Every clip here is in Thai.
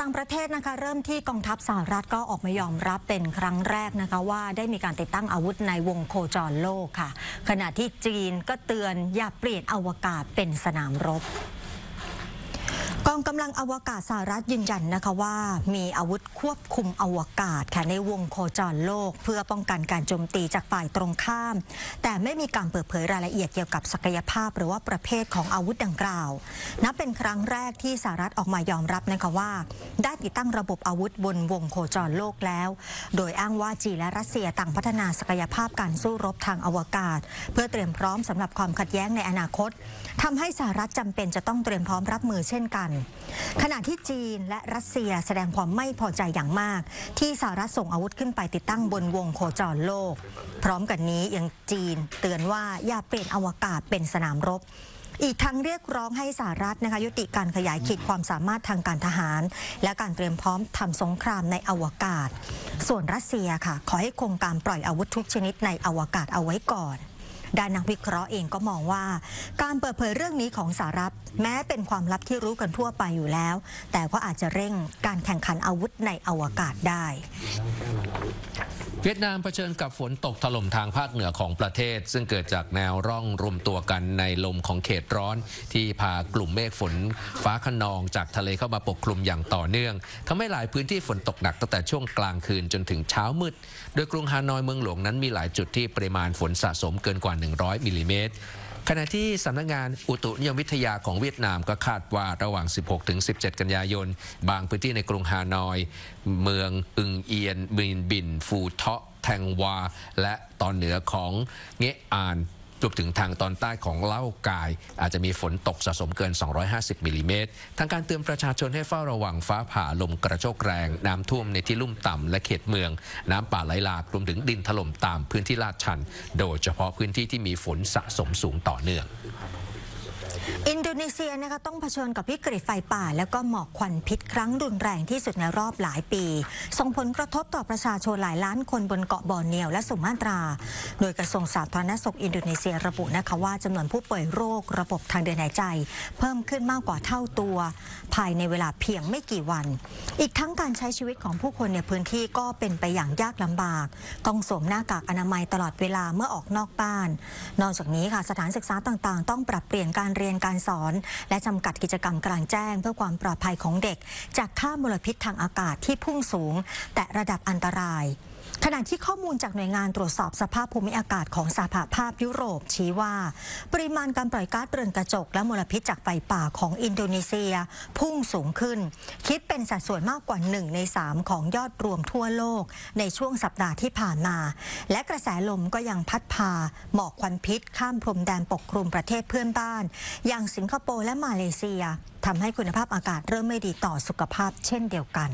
างประเทศนะคะเริ่มที่กองทัพสหรัฐก็ออกมายอมรับเป็นครั้งแรกนะคะว่าได้มีการติดตั้งอาวุธในวงโคจรโลกค่ะขณะที่จีนก็เตือนอย่าเปลี่ยนอวกาศเป็นสนามรบกองกำลังอวกาศสหรัฐยืนยันนะคะว่ามีอาวุธควบคุมอวกาศค่ะในวงโคจรโลกเพื่อป้องกันการโจมตีจากฝ่ายตรงข้ามแต่ไม่มีการเปิดเผยรายละเอียดเกี่ยวกับศักยภาพหรือว่าประเภทของอาวุธดังกล่าวนับเป็นครั้งแรกที่สหรัฐออกมายอมรับนะคะว่าได้ติดตั้งระบบอาวุธบนวงโคจรโลกแล้วโดยอ้างว่าจีนและรัสเซียต่างพัฒนาศักยภาพการสู้รบทางอวกาศเพื่อเตรียมพร้อมสำหรับความขัดแย้งในอนาคตทำให้สหรัฐจำเป็นจะต้องเตรียมพร้อมรับมือเช่นกันขณะที่จีนและรัสเซียแสดงความไม่พอใจอย่างมากที่สหรัฐส่งอาวุธขึ้นไปติดตั้งบนวงโคจรโลกพร้อมกันนี้ยังจีนเตือนว่าอย่าเปลี่ยนอวกาศเป็นสนามรบอีกทั้งเรียกร้องให้สหรัฐนะคะยุติการขยายขีดความสามารถทางการทหารและการเตรียมพร้อมทำสงครามในอวกาศส่วนรัสเซียค่ะขอให้คงการปล่อยอาวุธทุกชนิดในอวกาศเอาไว้ก่อนด้านนักวิเคราะห์เองก็มองว่าการเปิดเผยเรื่องนี้ของสหรัฐแม้เป็นความลับที่รู้กันทั่วไปอยู่แล้วแต่ก็อาจจะเร่งการแข่งขันอาวุธในอวกาศได้เวียดนามเผชิญกับฝนตกถล่มทางภาคเหนือของประเทศซึ่งเกิดจากแนวร่องรวมตัวกันในลมของเขตร้อนที่พากลุ่มเมฆฝนฟ้าคะนองจากทะเลเข้ามาปกคลุมอย่างต่อเนื่องทำให้หลายพื้นที่ฝนตกหนักตั้งแต่ช่วงกลางคืนจนถึงเช้ามืดโดยกรุงฮานอยเมืองหลวงนั้นมีหลายจุดที่ปริมาณฝนสะสมเกินกว่า100มิลลิเมตรขณะที่สำนักงานอุตุนิยมวิทยาของเวียดนามก็คาดว่าระหว่าง 16-17 กันยายนบางพื้นที่ในกรุงฮานอยเมืองอึงเอียนบินฟูเทาะแทงวาและตอนเหนือของเงะอานรวมถึงทางตอนใต้ของเล่ากายอาจจะมีฝนตกสะสมเกิน250มิลลิเมตรทางการเตือนประชาชนให้เฝ้าระวังฟ้าผ่าลมกระโชกแรงน้ำท่วมในที่ลุ่มต่ำและเขตเมืองน้ำป่าไหลหลากรวมถึงดินถล่มตามพื้นที่ลาดชันโดยเฉพาะพื้นที่ที่มีฝนสะสมสูงต่อเนื่องอินโดนีเซียนะคะต้องเผชิญกับวิกฤตไฟป่าแล้วก็หมอกควันพิษครั้งรุนแรงที่สุดในรอบหลายปีส่งผลกระทบต่อประชาชนหลายล้านคนบนเกาะบอร์เนียวและสุมาตราโดยกระทรวงสาธารณสุขอินโดนีเซียระบุนะคะว่าจำนวนผู้ป่วยโรคระบบทางเดินหายใจเพิ่มขึ้นมากกว่าเท่าตัวภายในเวลาเพียงไม่กี่วันอีกทั้งการใช้ชีวิตของผู้คนในพื้นที่ก็เป็นไปอย่างยากลำบากต้องสวมหน้ากากอนามัยตลอดเวลาเมื่อออกนอกบ้านนอกจากนี้ค่ะสถานศึกษาต่างๆต้องปรับเปลี่ยนการเรียนการสอนและจำกัดกิจกรรมกลางแจ้งเพื่อความปลอดภัยของเด็กจากค่ามลพิษทางอากาศที่พุ่งสูงแต่ระดับอันตรายขณะที่ข้อมูลจากหน่วยงานตรวจสอบสภาพภูมิอากาศของสหภาพยุโรปชี้ว่าปริมาณการปล่อยก๊าซเรือนกระจกและมลพิษจากไฟป่าของอินโดนีเซียพุ่งสูงขึ้นคิดเป็นสัดส่วนมากกว่า1 ใน 3ของยอดรวมทั่วโลกในช่วงสัปดาห์ที่ผ่านมาและกระแสลมก็ยังพัดพาหมอกควันพิษข้ามพรมแดนปกคลุมประเทศเพื่อนบ้านอย่างสิงคโปร์และมาเลเซียทำให้คุณภาพอากาศเริ่มไม่ดีต่อสุขภาพเช่นเดียวกัน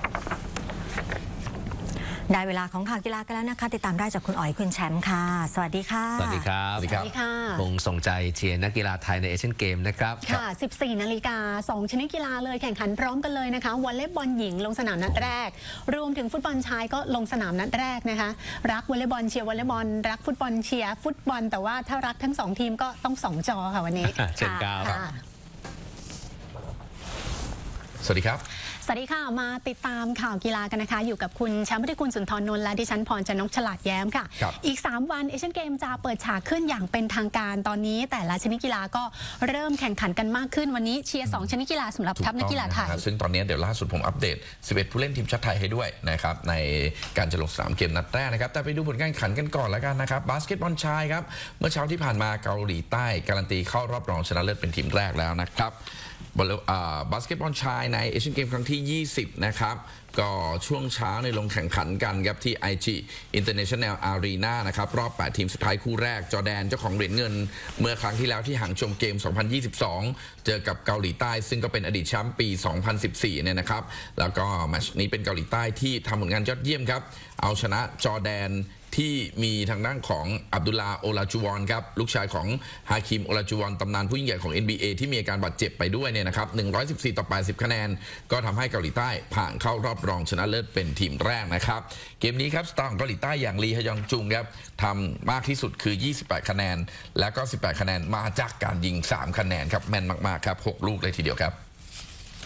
ได้เวลาของข่าวกีฬากันแล้วนะคะติดตามได้จากคุณอ๋อยคุณแชมป์ค่ะสวัสดีค่ะสวัสดีครับสวัสดีค่ะคงส่งใจเชียร์นักกีฬาไทยในเอเชียนเกมนะครับค่ะ 14 นาฬิกา 2 ชนิดกีฬาเลยแข่งขันพร้อมกันเลยนะคะวอลเลย์บอลหญิงลงสนามนัดแรกรวมถึงฟุตบอลชายก็ลงสนามนัดแรกนะคะรักวอลเลย์บอลเชียร์วอลเลย์บอลรักฟุตบอลเชียร์ฟุตบอลแต่ว่าถ้ารักทั้ง2ทีมก็ต้อง2จอค่ะวันนี้เชิญครับสวัสดีครับสวัสดีค่ะมาติดตามข่าวกีฬากันนะคะอยู่กับคุณแชมป์พิกุลสุนทรนนท์และดิฉันพรชนกฉลาดแย้มค่ะอีก3วันเอเชียนเกมจะเปิดฉากขึ้นอย่างเป็นทางการตอนนี้แต่ละชนิดกีฬาก็เริ่มแข่งขันกันมากขึ้นวันนี้เชียร์2ชนิดกีฬาสำหรับทัพนักกีฬาไทยซึ่งตอนนี้เดี๋ยวล่าสุดผมอัปเดต11ผู้เล่นทีมชาติไทยให้ด้วยนะครับในการจะลงสนามเกมนัดแรกนะครับแต่ไปดูผลการแข่งขันกันก่อนแล้วกันนะครับบาสเกตบอลชายครับเมื่อเช้าที่ผ่านมาเกาหลีใต้การันตีเข้ารอบรองชนะเลิศเป็นทีมแรกแล้วนะครับบาสเกตบอลชายในเอเชียนเกมครั้งที่20นะครับก็ช่วงเช้าในลงแข่งขันกันครับที่ IG International Arena นะครับรอบ8ทีมสุดท้ายคู่แรกจอร์แดนเจ้าของเหรียญเงินเมื่อครั้งที่แล้วที่หางโจวเกม 2022 เจอกับเกาหลีใต้ซึ่งก็เป็นอดีตแชมป์ปี 2014 เนี่ยนะครับแล้วก็แมตช์นี้เป็นเกาหลีใต้ที่ทำผลงานยอดเยี่ยมครับเอาชนะจอร์แดนที่มีทางด้านของอับดุลลาโอลาจูวอนครับลูกชายของฮาคิมโอลาจูวอนตำนานผู้ยิ่งใหญ่ของ NBA ที่มีอาการบาดเจ็บไปด้วยเนี่ยนะครับ114-80 คะแนนก็ทำให้เกาหลีใต้ผ่านเข้ารอบรองชนะเลิศเป็นทีมแรกนะครับเกมนี้ครับสตาร์ของเกาหลีใต้อย่างลีฮยองจุงครับทำมากที่สุดคือ28คะแนนและก็18คะแนนมาจากการยิง3คะแนนครับแม่นมากๆครับ6ลูกเลยทีเดียวครับ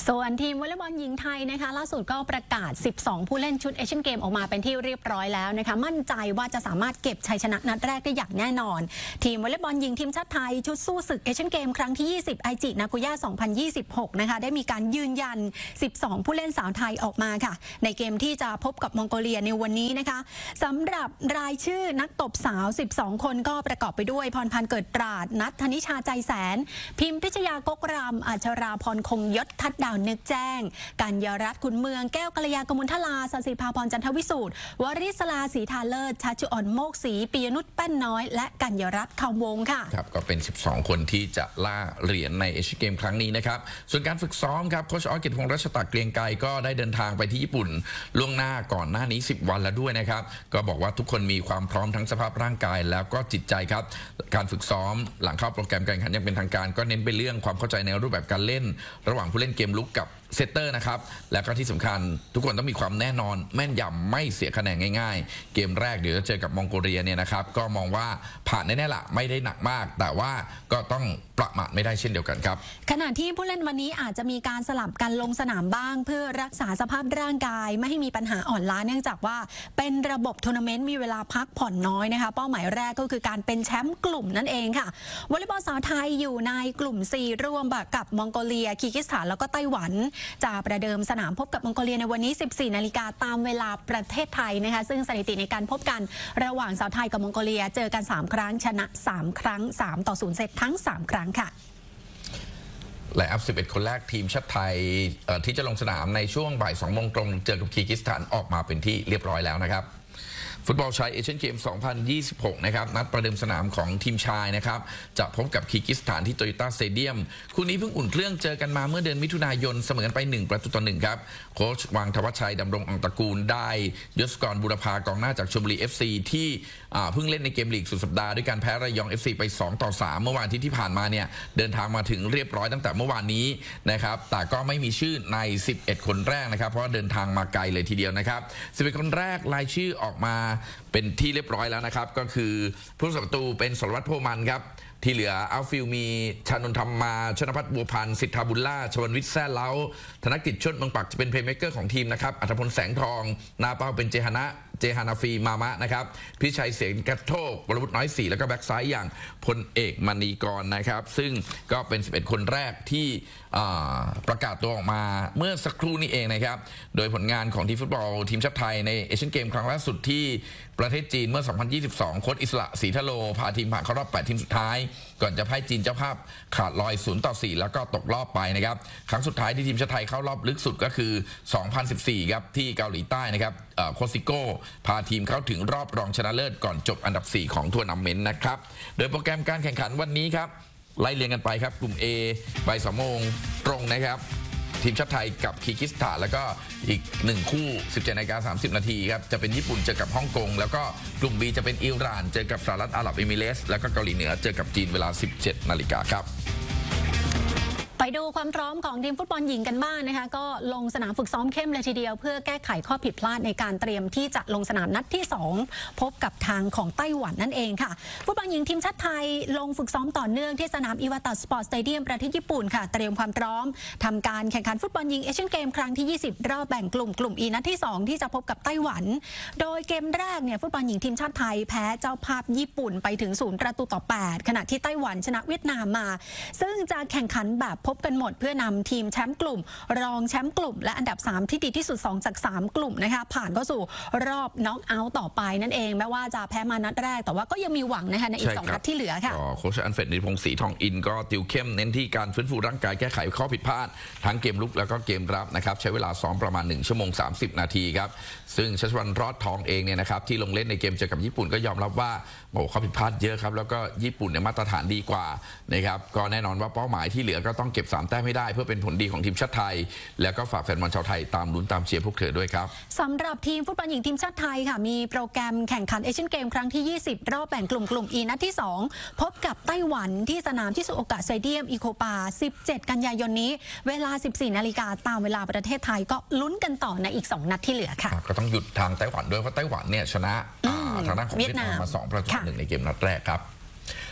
ส่วนทีมวอลเลย์บอลหญิงไทยนะคะล่าสุดก็ประกาศ 12 ผู้เล่นชุดเอเชียนเกมออกมาเป็นที่เรียบร้อยแล้วนะคะมั่นใจว่าจะสามารถเก็บชัยชนะนัดแรกได้อย่างแน่นอนทีมวอลเลย์บอลหญิงทีมชาติไทยชุดสู้ศึกเอเชียนเกมครั้งที่ 20 ไอจินากุย่า 2026 นะคะได้มีการยืนยัน 12 ผู้เล่นสาวไทยออกมาค่ะในเกมที่จะพบกับมองโกเลียในวันนี้นะคะสำหรับรายชื่อนักตบสาว 12 คนก็ประกอบไปด้วยพรพันธ์เกิดตราดนัทธนิชาใจแสนพิมพิชยากกรำอัชราพรคงยศทัดดาวนึกแจ้งกัญญารัตน์ขุนเมืองแก้วกัลยากมลทลาสศิภาพรจันทวิสูตรวริศราศรีทาเลิศชาชุอ่อนโมกศรีปิยนุชแป้นน้อยและกัญญารัตน์คำวงค่ะครับก็เป็น 12 คนที่จะล่าเหรียญในเอเชียนเกมครั้งนี้นะครับส่วนการฝึกซ้อมครับโค้ชออสเกียรติพงษ์รัชตะเกรียงไกรก็ได้เดินทางไปที่ญี่ปุ่นล่วงหน้าก่อนหน้านี้10 วันแล้วด้วยนะครับก็บอกว่าทุกคนมีความพร้อมทั้งสภาพร่างกายแล้วก็จิตใจครับการฝึกซ้อมหลังเข้าโปรแกรมการแข่งขันอย่างเป็นทางการก็เน้นไปเรื่องความเข้าใจในรูปแบบการเล่นระหว่างผู้เล่นเกมลุกกับเซตเตอร์นะครับแล้วก็ที่สำคัญทุกคนต้องมีความแน่นอนแม่นยำไม่เสียคะแนนง่ายๆเกมแรกเดี๋ยวจะเจอกับมองโกเลียเนี่ยนะครับก็มองว่าผ่านแน่ๆละไม่ได้หนักมากแต่ว่าก็ต้องประมาทไม่ได้เช่นเดียวกันครับขณะที่ผู้เล่นวันนี้อาจจะมีการสลับกันลงสนามบ้างเพื่อรักษาสภาพร่างกายไม่ให้มีปัญหาอ่อนล้าเนื่องจากว่าเป็นระบบทัวร์นาเมนต์มีเวลาพักผ่อนน้อยนะคะเป้าหมายแรกก็คือการเป็นแชมป์กลุ่มนั่นเองค่ะวอลเลย์บอลสาวไทยอยู่ในกลุ่ม 4 ร่วมกับมองโกเลียคีร์กิสถานแล้วก็ไต้หวันจะประเดิมสนามพบกับมองโกเลียในวันนี้ 14 นาฬิกาตามเวลาประเทศไทยนะคะซึ่งสถิติในการพบกันระหว่างสาวไทยกับมองโกเลียเจอกัน3 ครั้งชนะ3 ครั้ง3-0เซตทั้ง3 ครั้งค่ะไลน์อัพ 11 คนแรกทีมชาติไทยที่จะลงสนามในช่วงบ่าย 2 โมงตรงเจอกับคีร์กิสถานออกมาเป็นที่เรียบร้อยแล้วนะครับฟุตบอลชายเอเชียนเกม 2026 นะครับนัดประเดิมสนามของทีมชายนะครับจะพบกับคีร์กิสถานที่โตโยต้าสเตเดียมคู่นี้เพิ่งอุ่นเครื่องเจอกันมาเมื่อเดือนมิถุนายนเสมอกันไป1-1ครับโค้ชวังธวัชชัยดำรงอ่องตระกูลได้ยศกรบุรพากองหน้าจากชลบุรี FC ที่เพิ่งเล่นในเกมลีกสุดสัปดาห์ด้วยการแพ้ระยอง FC ไป2-3เมื่อวานที่ผ่านมาเนี่ยเดินทางมาถึงเรียบร้อยตั้งแต่เมื่อวานนี้นะครับแต่ก็ไม่มีชื่อใน11 คนแรกนะครับเพราะเดินทางมาไกลเลยทีเดียวนะครับ11 คนแรกรายชื่อออกมาเป็นที่เรียบร้อยแล้วนะครับก็คือผู้รักษาประตูเป็นสรวัตรโพมันครับที่เหลืออัลฟิลมีชานนท์ธรรมมาชนภัทรบัวพันธ์สิทธาบุญล่าชวนวิทย์แซ่เล้าธนกิจชดเมืองปักจะเป็นเพลย์เมคเกอร์ของทีมนะครับอัธพลแสงทองนาเป้าเป็นเจฮานาฟีมามะนะครับพิชัยเสนกระโทกวรวุฒิน้อยศรีแล้วก็แบ็กซ้ายอย่างพลเอกมณีกรนะครับซึ่งก็เป็น11 คนแรกที่ประกาศตัวออกมาเมื่อสักครู่นี้เองนะครับโดยผลงานของทีมฟุตบอลทีมชาติไทยในเอเชียนเกมครั้งล่าสุดที่ประเทศจีนเมื่อ 2022 โค้ชอิสระศรีทะโลพาทีมผ่านเข้ารอบ 8 ทีมสุดท้ายก่อนจะพ่ายจีนเจ้าภาพขาดลอย 0-4 แล้วก็ตกรอบไปนะครับครั้งสุดท้ายที่ทีมชาติไทยเข้ารอบลึกสุดก็คือ 2014 ครับที่เกาหลีใต้นะครับโคซิโก้พาทีมเข้าถึงรอบรองชนะเลิศก่อนจบอันดับ 4 ของทัวร์นาเมนต์นะครับโดยโปรแกรมการแข่งขันวันนี้ครับไล่เรียงกันไปครับกลุ่ม A บ่าย 2 โมงตรงนะครับทีมชาติไทยกับคีร์กิสถานแล้วก็อีก1คู่ 17:30 นาทีครับจะเป็นญี่ปุ่นเจอกับฮ่องกงแล้วก็กลุ่ม B จะเป็นอิหร่านเจอกับสหรัฐอาหรับเอมิเรตส์แล้วก็เกาหลีเหนือเจอกับจีนเวลา 17 นาฬิกาครับไปดูความพร้อมของทีมฟุตบอลหญิงกันบ้างนะคะก็ลงสนามฝึกซ้อมเข้มเลยทีเดียวเพื่อแก้ไขข้อผิดพลาดในการเตรียมที่จะลงสนามนัดที่ 2พบกับทางของไต้หวันนั่นเองค่ะฟุตบอลหญิงทีมชาติไทยลงฝึกซ้อมต่อเนื่องที่สนามอิวาตาสปอร์ตสเตเดียมประเทศญี่ปุ่นค่ะเตรียมความพร้อมทำการแข่งขันฟุตบอลหญิงเอเชียนเกมครั้งที่ 20 รอบแบ่งกลุ่ม E นัดที่ 2ที่จะพบกับไต้หวันโดยเกมแรกเนี่ยฟุตบอลหญิงทีมชาติไทยแพ้เจ้าภาพญี่ปุ่นไปถึง0-8ขณะที่ไต้หวันชนะเวียดนามมาซึ่งจะแข่งขันแบบพบกันหมดเพื่อนำทีมแชมป์กลุ่มรองแชมป์กลุ่มและอันดับ3ที่ดีที่สุด2จาก3กลุ่มนะคะผ่านเข้าสู่รอบน็อกเอาท์ต่อไปนั่นเองแม้ว่าจะแพ้มานัดแรกแต่ว่าก็ยังมีหวังนะคะในอีก2นัดที่เหลือค่ะโค้ชอันเฟรดนิพงศ์ศรีทองอินก็ติวเข้มเน้นที่การฟื้นฟูร่างกายแก้ไขข้อผิดพลาดทั้งเกมลุกแล้วก็เกมรับนะครับใช้เวลาซ้อมประมาณ1 ชั่วโมง 30 นาทีครับซึ่งชัชวัลย์รอดทองเองเนี่ยนะครับที่ลงเล่นในเกมเจอกับญี่ปุ่นก็ยอมรับว่าข้อผิดพลาดเยอะครับแล้วก็ญี่ปุ่นเนี่ยมาตรฐานดีกว่านะครับก็แน่นอนว่าเป้าหมายที่เหลือก็ต้องเก็บ3 แต้มให้ได้เพื่อเป็นผลดีของทีมชาติไทยแล้วก็ฝากแฟนบอลชาวไทยตามลุ้นตามเชียร์พวกเธอด้วยครับสำหรับทีมฟุตบอลหญิงทีมชาติไทยค่ะมีโปรแกรมแข่งขันเอเชียนเกมครั้งที่ 20 รอบแบ่งกลุ่ม E นัดที่ 2พบกับไต้หวันที่สนามชิซุโอกะสเตเดียมอิโคปา17 กันยายนนี้เวลา 14 นาฬิกาตามเวลาประเทศไทยก็ลุ้นกันต่อในอีก2 นัดที่เหลือค่ะก็ต้องหยุดทางไต้หวันด้วยเพราะไต้หวันเนี่ยชนะทางด้านของเวียดนามมา2-1ในเกมนัดแรกครับ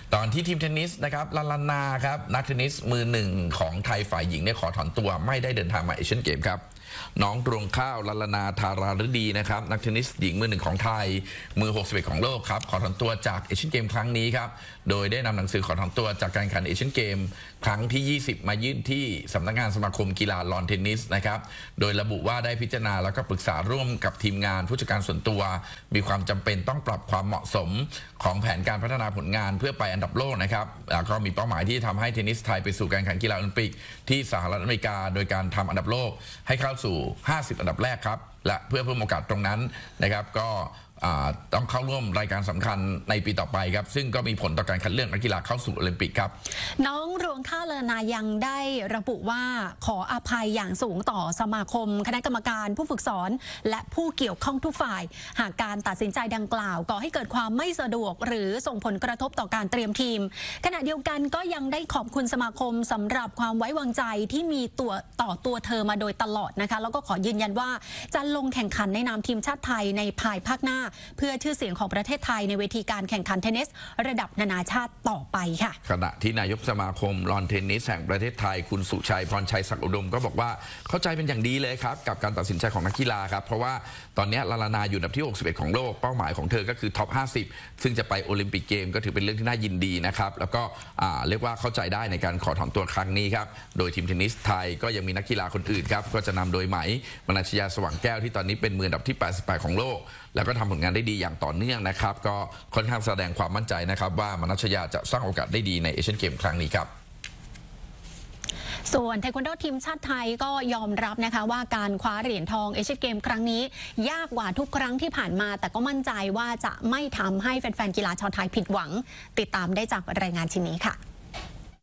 ตอนที่ทีมเทนนิสนะครับลาลานาครับนักเทนนิสมือหนึ่งของไทยฝ่ายหญิงเนี่ยขอถอนตัวไม่ได้เดินทางมาเอเชียนเกมครับน้องรวงข้าวลาลานาธาราฤดีนะครับนักเทนนิสหญิงมือหนึ่งของไทยมือ61ของโลกครับขอถอนตัวจากเอเชียนเกมครั้งนี้ครับโดยได้นำหนังสือขอถอนตัวจากการแข่งขันเอเชียนเกมครั้งที่20มายื่นที่สำนักงานสมาคมกีฬาลอนเทนนิสนะครับโดยระบุว่าได้พิจารณาแล้วก็ปรึกษาร่วมกับทีมงานผู้จัดการส่วนตัวมีความจำเป็นต้องปรับความเหมาะสมของแผนการพัฒนาผลงานเพื่อไปอันดับโลกนะครับแล้วก็มีเป้าหมายที่ทำให้เทนนิสไทยไปสู่การแข่งขันกีฬาโอลิมปิกที่สหรัฐอเมริกาโดยการทำอันดับโลกให้เข้าสู่50อันดับแรกครับและเพื่อเพิ่มโอกาสตรงนั้นนะครับก็ต้องเข้าร่วมรายการสำคัญในปีต่อไปครับซึ่งก็มีผลต่อการคัดเลือกนักกีฬาเข้าสู่โอลิมปิกครับน้องรวงข้าวลาลานายังได้ระบุว่าขออภัยอย่างสูงต่อสมาคมคณะกรรมการผู้ฝึกสอนและผู้เกี่ยวข้องทุกฝ่ายหากการตัดสินใจดังกล่าวก่อให้เกิดความไม่สะดวกหรือส่งผลกระทบต่อการเตรียมทีมขณะเดียวกันก็ยังได้ขอบคุณสมาคมสำหรับความไว้วางใจที่มีตัวเธอมาโดยตลอดนะคะแล้วก็ขอยืนยันว่าจะลงแข่งขันในนามทีมชาติไทยในภายภาคหน้าเพื่อชื่อเสียงของประเทศไทยในเวทีการแข่งขันเทนนิสระดับนานาชาติต่อไปค่ะขณะที่นายกสมาคมลอนเทนนิสแห่งประเทศไทยคุณสุชัยพรชัยศักดิ์อุดมก็บอกว่าเข้าใจเป็นอย่างดีเลยครับกับการตัดสินใจของนักกีฬาครับเพราะว่าตอนนี้ลาลานาอยู่อันดับที่61ของโลกเป้าหมายของเธอก็คือท็อป50ซึ่งจะไปโอลิมปิกเกมก็ถือเป็นเรื่องที่น่ายินดีนะครับแล้วก็เรียกว่าเข้าใจได้ในการขอถอนตัวครั้งนี้ครับโดยทีมเทนนิสไทยก็ยังมีนักกีฬาคนอื่นครับก็จะนำโดยไหมมนัชยาสว่างแก้วที่ตอนนี้เป็นมืออันดับที่88ของโลกแล้วก็ทำผลงานได้ดีอย่างต่อเนื่องนะครับก็ค่อนข้างแสดงความมั่นใจนะครับว่ามนัชยาจะสร้างโอกาสได้ดีในเอเชียนเกมครั้งนี้ครับส่วนเทควันโดทีมชาติไทยก็ยอมรับนะคะว่าการคว้าเหรียญทองเอเชียนเกมครั้งนี้ยากกว่าทุกครั้งที่ผ่านมาแต่ก็มั่นใจว่าจะไม่ทำให้แฟนๆกีฬาชาวไทยผิดหวังติดตามได้จากรายงานชิ้นนี้ค่ะ